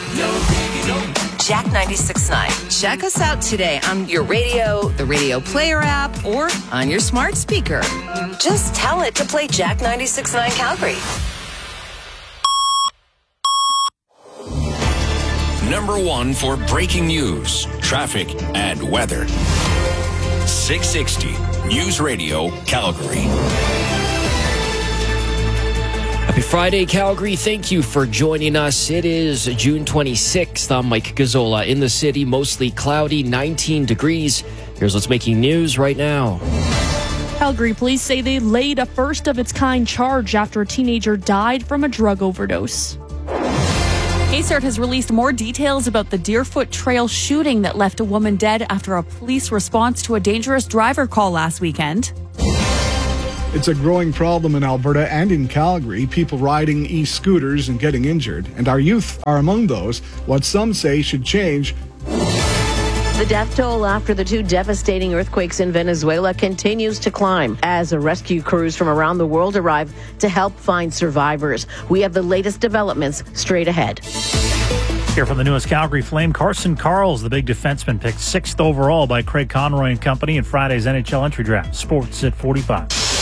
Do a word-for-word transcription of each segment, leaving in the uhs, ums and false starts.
Jack ninety-six point nine. Check us out today on your radio, the Radio Player app, or on your smart speaker. Just tell it to play Jack ninety-six point nine Calgary. Number one for breaking news, traffic, and weather. six sixty News Radio, Calgary. Happy Friday, Calgary. Thank you for joining us. It is June twenty-sixth. I'm Mike Gazzola. In the city, mostly cloudy, nineteen degrees. Here's what's making news right now. Calgary police say they laid a first-of-its-kind charge after a teenager died from a drug overdose. A C E R T has released more details about the Deerfoot Trail shooting that left a woman dead after a police response to a dangerous driver call last weekend. It's a growing problem in Alberta and in Calgary, people riding e-scooters and getting injured, and our youth are among those. What some say should change. The death toll after the two devastating earthquakes in Venezuela continues to climb as rescue crews from around the world arrive to help find survivors. We have the latest developments straight ahead. Here from the newest Calgary Flame, Carson Karls, the big defenseman, picked sixth overall by Craig Conroy and company in Friday's N H L entry draft. Sports at forty-five.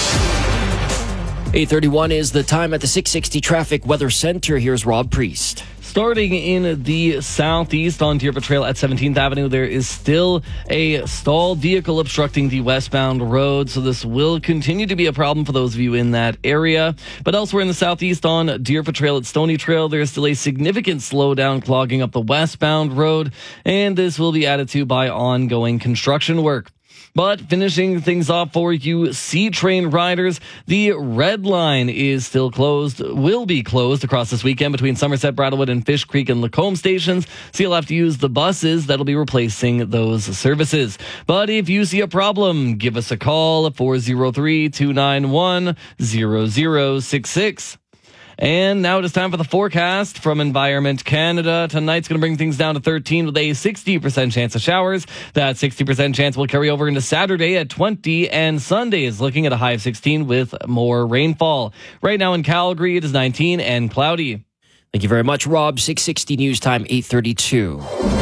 eight thirty-one is the time at the six sixty Traffic Weather Center. Here's Rob Priest. Starting in the southeast on Deerfoot Trail at seventeenth Avenue, there is still a stalled vehicle obstructing the westbound road, so this will continue to be a problem for those of you in that area. But elsewhere in the southeast on Deerfoot Trail at Stony Trail, there is still a significant slowdown clogging up the westbound road, and this will be added to by ongoing construction work. But finishing things off for you C-Train riders, the Red Line is still closed, will be closed across this weekend between Somerset, Brattleboro, and Fish Creek and Lacombe stations. So you'll have to use the buses that'll be replacing those services. But if you see a problem, give us a call at four oh three, two nine one, zero zero six six. And now it is time for the forecast from Environment Canada. Tonight's going to bring things down to thirteen with a sixty percent chance of showers. That sixty percent chance will carry over into Saturday at twenty, and Sunday is looking at a high of sixteen with more rainfall. Right now in Calgary, it is nineteen and cloudy. Thank you very much, Rob. six sixty News Time, eight thirty-two.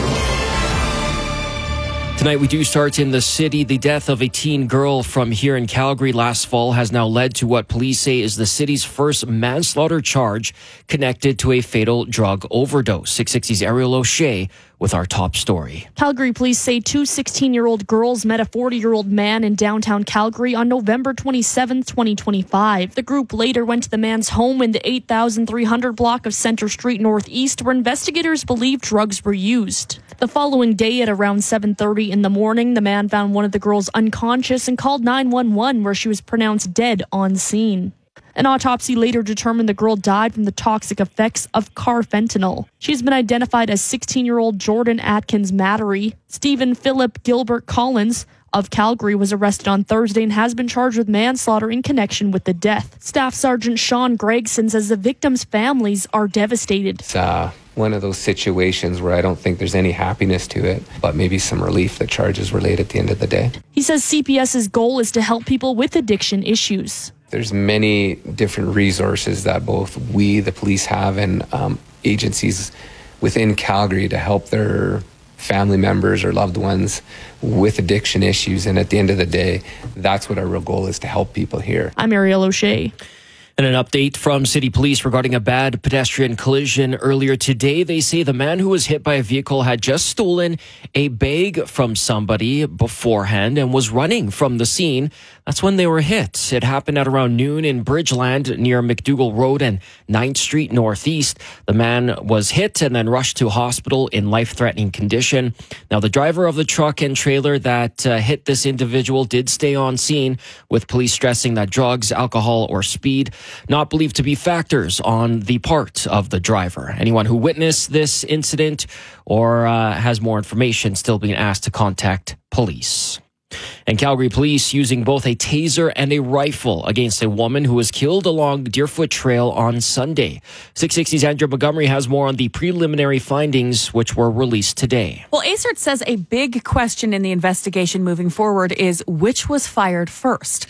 Tonight we do start in the city. The death of a teen girl from here in Calgary last fall has now led to what police say is the city's first manslaughter charge connected to a fatal drug overdose. six sixty's Ariel O'Shea with our top story. Calgary police say two sixteen-year-old girls met a forty-year-old man in downtown Calgary on November twenty-seventh, twenty twenty-five. The group later went to the man's home in the eight thousand three hundred block of Centre Street Northeast, where investigators believe drugs were used. The following day at around seven thirty in the morning, the man found one of the girls unconscious and called nine one one, where she was pronounced dead on scene. An autopsy later determined the girl died from the toxic effects of carfentanil. She's been identified as sixteen-year-old Jordan Atkins Mattery. Stephen Philip Gilbert Collins of Calgary was arrested on Thursday and has been charged with manslaughter in connection with the death. Staff Sergeant Sean Gregson says the victims' families are devastated. It's uh, one of those situations where I don't think there's any happiness to it, but maybe some relief that charges were laid at the end of the day. He says CPS's goal is to help people with addiction issues. There's many different resources that both we, the police, have and um, agencies within Calgary to help their family members or loved ones with addiction issues. And at the end of the day, that's what our real goal is, to help people here. I'm Ariel O'Shea. And an update from City Police regarding a bad pedestrian collision earlier today. They say the man who was hit by a vehicle had just stolen a bag from somebody beforehand and was running from the scene. That's when they were hit. It happened at around noon in Bridgeland near McDougall Road and ninth Street Northeast. The man was hit and then rushed to hospital in life-threatening condition. Now, the driver of the truck and trailer that uh, hit this individual did stay on scene, with police stressing that drugs, alcohol, or speed not believed to be factors on the part of the driver. Anyone who witnessed this incident or uh, has more information still being asked to contact police. And Calgary police using both a taser and a rifle against a woman who was killed along Deerfoot Trail on Sunday. six sixty's Andrew Montgomery has more on the preliminary findings, which were released today. Well, A C E R T says a big question in the investigation moving forward is which was fired first.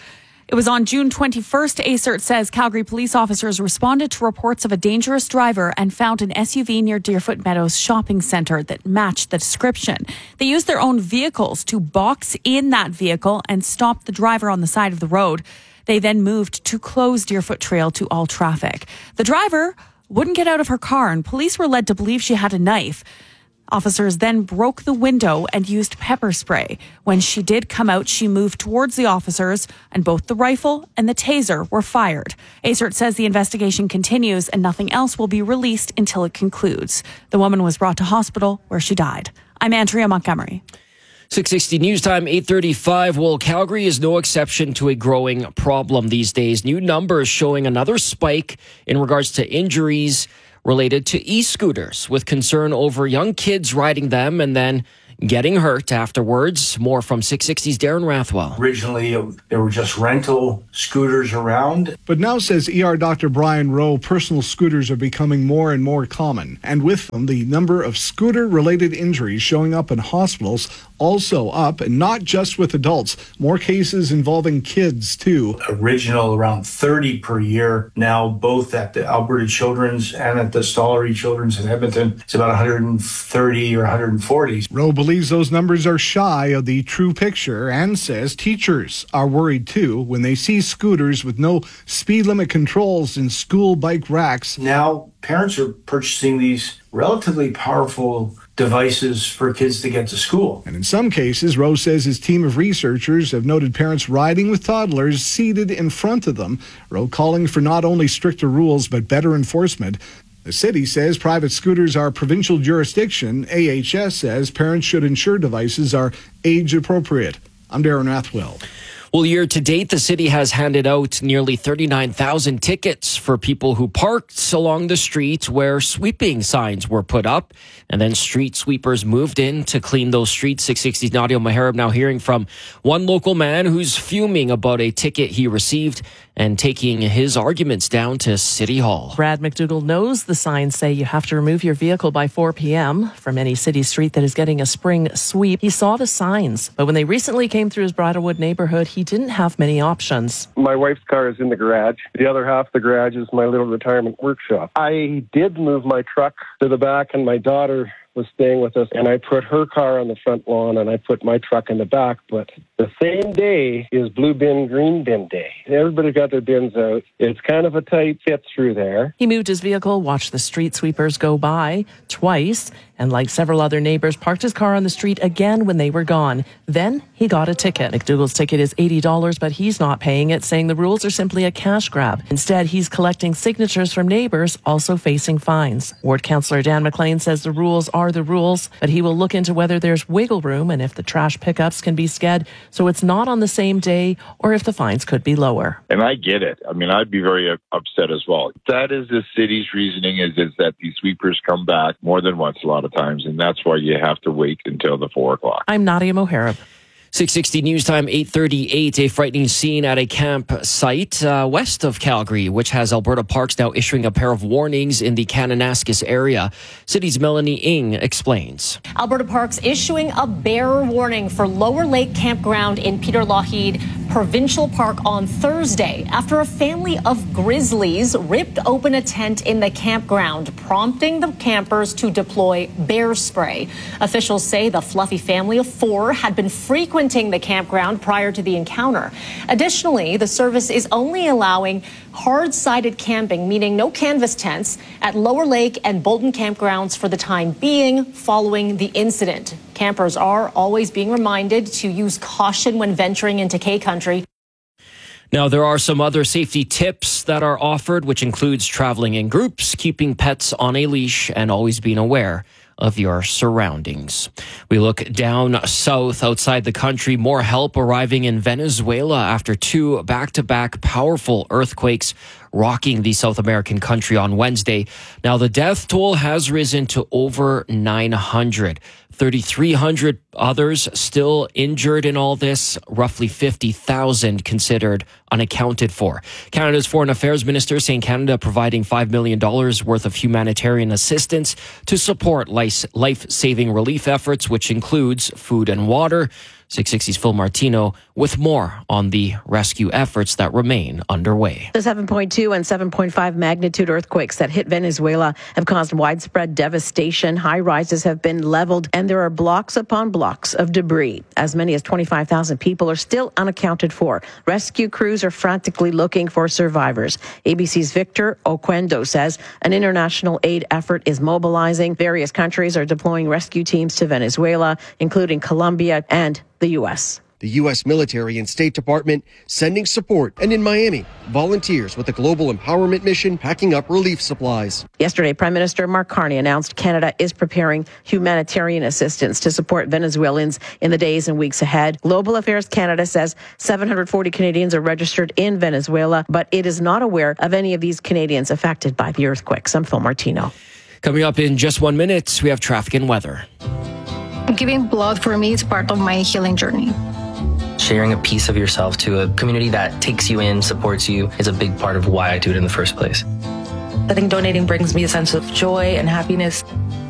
It was on June twenty-first, A C E R T says Calgary police officers responded to reports of a dangerous driver and found an S U V near Deerfoot Meadows shopping centre that matched the description. They used their own vehicles to box in that vehicle and stop the driver on the side of the road. They then moved to close Deerfoot Trail to all traffic. The driver wouldn't get out of her car, and police were led to believe she had a knife. Officers then broke the window and used pepper spray. When she did come out, she moved towards the officers, and both the rifle and the taser were fired. A C E R T says the investigation continues and nothing else will be released until it concludes. The woman was brought to hospital where she died. I'm Andrea Montgomery. six sixty News Time, eight thirty-five. Well, Calgary is no exception to a growing problem these days. New numbers showing another spike in regards to injuries related to e-scooters, with concern over young kids riding them and then getting hurt afterwards. More from six sixty's Darren Rathwell. Originally, there were just rental scooters around. But now, says E R Doctor Brian Rowe, personal scooters are becoming more and more common. And with them, the number of scooter-related injuries showing up in hospitals also up, and not just with adults. More cases involving kids, too. Original around thirty per year. Now, both at the Alberta Children's and at the Stollery Children's in Edmonton, it's about one hundred thirty or one hundred forty. Rowe believes those numbers are shy of the true picture and says teachers are worried, too, when they see scooters with no speed limit controls in school bike racks. Now, parents are purchasing these relatively powerful devices for kids to get to school. And in some cases, Rose says his team of researchers have noted parents riding with toddlers seated in front of them. Rose calling for not only stricter rules, but better enforcement. The city says private scooters are provincial jurisdiction. A H S says parents should ensure devices are age appropriate. I'm Darren Rathwell. Well, year to date, the city has handed out nearly thirty-nine thousand tickets for people who parked along the street where sweeping signs were put up. And then street sweepers moved in to clean those streets. six sixty's Nadia Maharib now hearing from one local man who's fuming about a ticket he received and taking his arguments down to City Hall. Brad McDougall knows the signs say you have to remove your vehicle by four p.m. from any city street that is getting a spring sweep. He saw the signs, but when they recently came through his Bridlewood neighborhood, he didn't have many options. My wife's car is in the garage. The other half of the garage is my little retirement workshop. I did move my truck to the back, and my daughter was staying with us, and I put her car on the front lawn and I put my truck in the back. But the same day is blue bin, green bin day. Everybody got their bins out. It's kind of a tight fit through there. He moved his vehicle, watched the street sweepers go by twice, and like several other neighbors, parked his car on the street again when they were gone. Then he got a ticket. McDougall's ticket is eighty dollars, but he's not paying it, saying the rules are simply a cash grab. Instead, he's collecting signatures from neighbors also facing fines. Ward Councillor Dan McLean says the rules are the rules, but he will look into whether there's wiggle room and if the trash pickups can be sked so it's not on the same day, or if the fines could be lower. And I get it. I mean, I'd be very upset as well. That is the city's reasoning, is, is that these sweepers come back more than once a lot of times, and that's why you have to wait until the four o'clock. I'm Nadia Moharib. six sixty News Time, eight thirty-eight. A frightening scene at a campsite uh, west of Calgary, which has Alberta Parks now issuing a pair of warnings in the Kananaskis area. City's Melanie Ng explains. Alberta Parks issuing a bear warning for Lower Lake Campground in Peter Lougheed Provincial Park on Thursday after a family of grizzlies ripped open a tent in the campground, prompting the campers to deploy bear spray. Officials say the fluffy family of four had been frequenting the campground prior to the encounter. Additionally, the service is only allowing hard-sided camping, meaning no canvas tents, at Lower Lake and Bolton campgrounds for the time being following the incident. Campers are always being reminded to use caution when venturing into K-Country. Now, there are some other safety tips that are offered, which includes traveling in groups, keeping pets on a leash, and always being aware of your surroundings. We look down south outside the country. More help arriving in Venezuela after two back-to-back powerful earthquakes rocking the South American country on Wednesday. Now, the death toll has risen to over nine hundred. thirty-three hundred others still injured in all this, roughly fifty thousand considered unaccounted for. Canada's Foreign Affairs Minister saying Canada providing five million dollars worth of humanitarian assistance to support life-saving relief efforts, which includes food and water. six sixty's Phil Martino with more on the rescue efforts that remain underway. The seven point two and seven point five magnitude earthquakes that hit Venezuela have caused widespread devastation. High rises have been leveled, and there are blocks upon blocks of debris. As many as twenty-five thousand people are still unaccounted for. Rescue crews are frantically looking for survivors. A B C's Victor Oquendo says an international aid effort is mobilizing. Various countries are deploying rescue teams to Venezuela, including Colombia and the U S. The U S military and State Department sending support, and in Miami, volunteers with the Global Empowerment Mission packing up relief supplies. Yesterday, Prime Minister Mark Carney announced Canada is preparing humanitarian assistance to support Venezuelans in the days and weeks ahead. Global Affairs Canada says seven hundred forty Canadians are registered in Venezuela, but it is not aware of any of these Canadians affected by the earthquakes. I'm Phil Martino. Coming up in just one minute, we have traffic and weather. Giving blood for me is part of my healing journey. Sharing a piece of yourself to a community that takes you in, supports you, is a big part of why I do it in the first place. I think donating brings me a sense of joy and happiness.